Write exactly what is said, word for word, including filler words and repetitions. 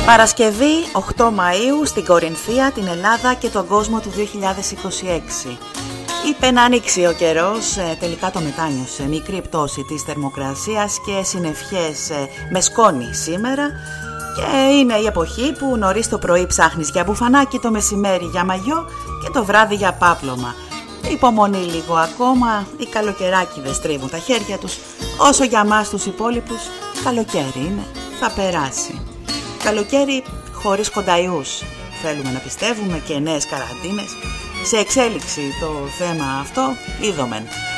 Παρασκευή οκτώ Μαΐου στην Κορινθία, την Ελλάδα και τον κόσμο του δύο χιλιάδες είκοσι έξι. Είπε να ανοίξει ο καιρός, τελικά το μετάνιωσε. Μικρή πτώση της θερμοκρασίας και συννεφιές με σκόνη σήμερα. Και είναι η εποχή που νωρίς το πρωί ψάχνεις για μπουφανάκι, το μεσημέρι για μαγιό και το βράδυ για πάπλωμα. Υπομονή λίγο ακόμα, οι καλοκαιράκηδες τρίβουν τα χέρια τους. Όσο για μας τους υπόλοιπους, καλοκαίρι είναι, θα περάσει. Καλοκαίρι χωρίς κονταϊούς, θέλουμε να πιστεύουμε, και νέες καραντίνες. Σε εξέλιξη το θέμα αυτό, είδομεν.